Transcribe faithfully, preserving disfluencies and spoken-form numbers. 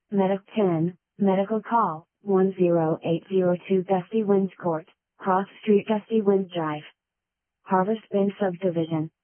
Medic ten, Medical Call, one zero eight zero two Gusty Winds Court, Cross Street Gusty Winds Drive. Harvest Bend Subdivision.